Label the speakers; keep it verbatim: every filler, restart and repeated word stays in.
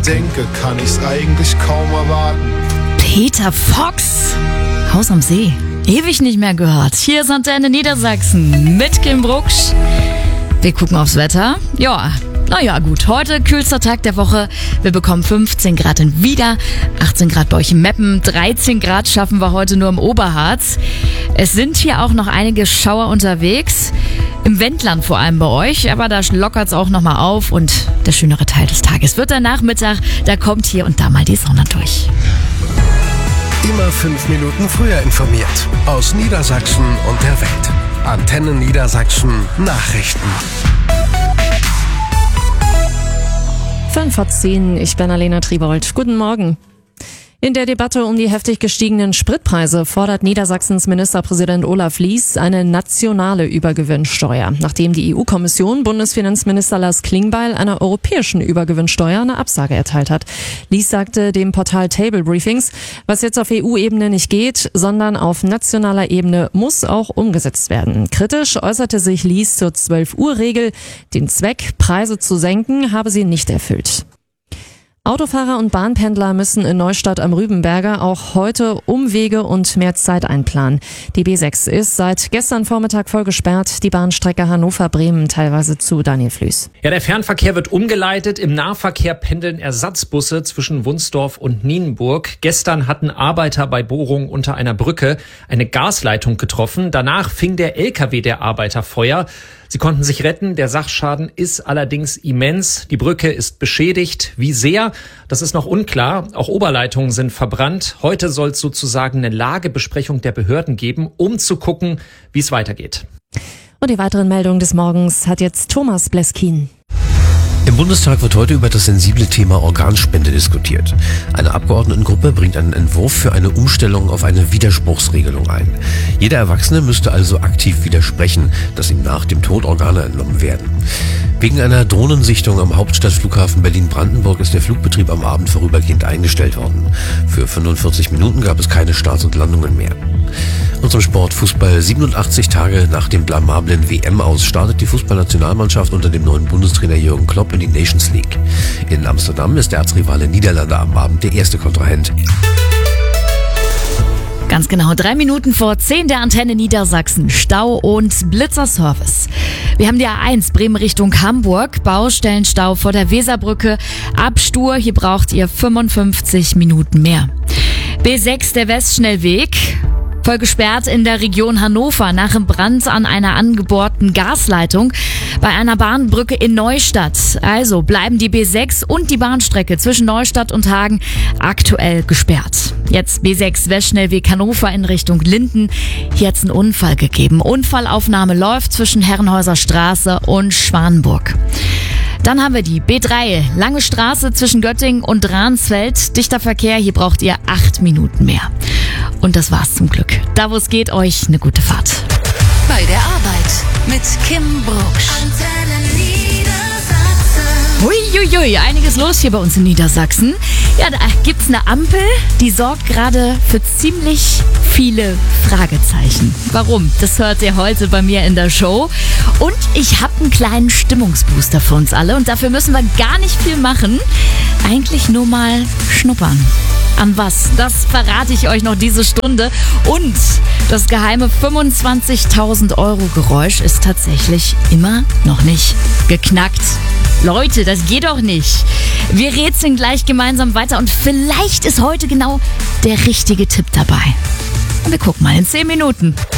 Speaker 1: denke, kann ich's eigentlich kaum erwarten.
Speaker 2: Peter Fox, Haus am See. Ewig nicht mehr gehört. Hier ist Antenne Niedersachsen mit Kim Brucksch. Wir gucken aufs Wetter. Ja, naja gut, heute kühlster Tag der Woche. Wir bekommen fünfzehn Grad in Wieder, achtzehn Grad bei euch in Meppen, dreizehn Grad schaffen wir heute nur im Oberharz. Es sind hier auch noch einige Schauer unterwegs. Im Wendland vor allem bei euch, aber da lockert's auch nochmal auf und der schönere Teil des Tages wird der Nachmittag. Da kommt hier und da mal die Sonne durch.
Speaker 3: Immer fünf Minuten früher informiert. Aus Niedersachsen und der Welt. Antenne Niedersachsen Nachrichten.
Speaker 4: fünf vor zehn, ich bin Alena Triebold. Guten Morgen. In der Debatte um die heftig gestiegenen Spritpreise fordert Niedersachsens Ministerpräsident Olaf Lies eine nationale Übergewinnsteuer, nachdem die E U-Kommission Bundesfinanzminister Lars Klingbeil einer europäischen Übergewinnsteuer eine Absage erteilt hat. Lies sagte dem Portal Table Briefings, was jetzt auf E U-Ebene nicht geht, sondern auf nationaler Ebene muss auch umgesetzt werden. Kritisch äußerte sich Lies zur zwölf-Uhr-Regel. Den Zweck, Preise zu senken, habe sie nicht erfüllt. Autofahrer und Bahnpendler müssen in Neustadt am Rübenberger auch heute Umwege und mehr Zeit einplanen. Die B sechs ist seit gestern Vormittag voll gesperrt, die Bahnstrecke Hannover-Bremen teilweise zu. Daniel Flüß.
Speaker 5: Ja, der Fernverkehr wird umgeleitet. Im Nahverkehr pendeln Ersatzbusse zwischen Wunsdorf und Nienburg. Gestern hatten Arbeiter bei Bohrungen unter einer Brücke eine Gasleitung getroffen. Danach fing der L K W der Arbeiter Feuer. Sie konnten sich retten. Der Sachschaden ist allerdings immens. Die Brücke ist beschädigt. Wie sehr? Das ist noch unklar. Auch Oberleitungen sind verbrannt. Heute soll es sozusagen eine Lagebesprechung der Behörden geben, um zu gucken, wie es weitergeht.
Speaker 4: Und die weiteren Meldungen des Morgens hat jetzt Thomas Bleskin.
Speaker 6: Im Bundestag wird heute über das sensible Thema Organspende diskutiert. Eine Abgeordnetengruppe bringt einen Entwurf für eine Umstellung auf eine Widerspruchsregelung ein. Jeder Erwachsene müsste also aktiv widersprechen, dass ihm nach dem Tod Organe entnommen werden. Wegen einer Drohnensichtung am Hauptstadtflughafen Berlin-Brandenburg ist der Flugbetrieb am Abend vorübergehend eingestellt worden. Für fünfundvierzig Minuten gab es keine Starts und Landungen mehr. Und zum Sport Fußball. siebenundachtzig Tage nach dem blamablen W M-Aus startet die Fußballnationalmannschaft unter dem neuen Bundestrainer Jürgen Klopp in die Nations League. In Amsterdam ist der Erzrivale Niederlande am Abend der erste Kontrahent.
Speaker 2: Ganz genau, drei Minuten vor zehn der Antenne Niedersachsen. Stau und Blitzerservice. Wir haben die A eins Bremen Richtung Hamburg. Baustellenstau vor der Weserbrücke. Abstur, hier braucht ihr fünfundfünfzig Minuten mehr. B sechs, der Westschnellweg. Voll gesperrt in der Region Hannover nach dem Brand an einer angebohrten Gasleitung bei einer Bahnbrücke in Neustadt. Also bleiben die B sechs und die Bahnstrecke zwischen Neustadt und Hagen aktuell gesperrt. Jetzt B sechs Westschnellweg Hannover in Richtung Linden. Hier hat es einen Unfall gegeben. Unfallaufnahme läuft zwischen Herrenhäuser Straße und Schwanenburg. Dann haben wir die B drei, Lange Straße zwischen Göttingen und Ransfeld. Dichter Verkehr, hier braucht ihr acht Minuten mehr. Und das war's zum Glück. Da wo es geht, euch eine gute Fahrt.
Speaker 7: Bei der Arbeit mit Kim Brucksch.
Speaker 2: Huiuiui, einiges los hier bei uns in Niedersachsen. Ja, da gibt's eine Ampel, die sorgt gerade für ziemlich viele Fragezeichen. Warum? Das hört ihr heute bei mir in der Show. Und ich habe einen kleinen Stimmungsbooster für uns alle und dafür müssen wir gar nicht viel machen. Eigentlich nur mal schnuppern. An was? Das verrate ich euch noch diese Stunde. Und das geheime fünfundzwanzigtausend Euro Geräusch ist tatsächlich immer noch nicht geknackt. Leute, das geht doch nicht. Wir rätseln gleich gemeinsam weiter und vielleicht ist heute genau der richtige Tipp dabei. Und wir gucken mal in zehn Minuten.